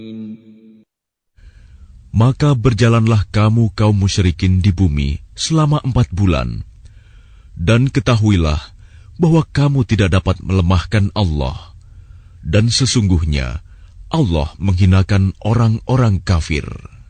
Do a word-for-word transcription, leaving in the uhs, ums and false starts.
Maka berjalanlah kamu kaum musyrikin di bumi selama empat bulan, dan ketahuilah bahwa kamu tidak dapat melemahkan Allah, dan sesungguhnya Allah menghinakan orang-orang kafir.